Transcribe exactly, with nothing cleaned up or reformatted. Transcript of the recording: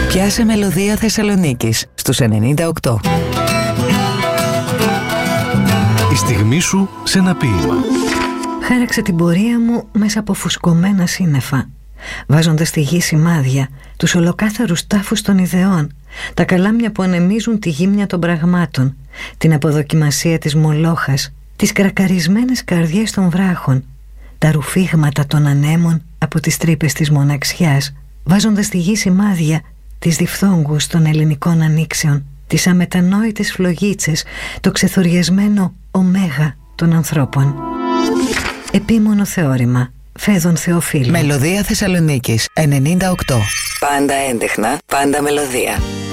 Πιάσε μελωδία Θεσσαλονίκης στους ενενήντα οκτώ. Η στιγμή σου σε ένα ποίημα. Χάραξα την πορεία μου μέσα από φουσκωμένα σύννεφα, βάζοντας στη γη σημάδια, τους ολοκάθαρους τάφους των ιδεών, τα καλάμια που ανεμίζουν τη γύμνια των πραγμάτων, την αποδοκιμασία της μολόχας, τις κρακαρισμένες καρδιές των βράχων, τα ρουφίγματα των ανέμων από τις τρύπες της μοναξιάς, βάζοντας στη γη σημάδια τις διφθόγκους των ελληνικών ανοίξεων, τις αμετανόητες φλογίτσες, το ξεθοριασμένο ωμέγα των ανθρώπων. Επίμονο θεώρημα. Φέδων Θεοφίλου. Μελωδία Θεσσαλονίκης ενενήντα οκτώ. Πάντα έντεχνα, πάντα μελωδία.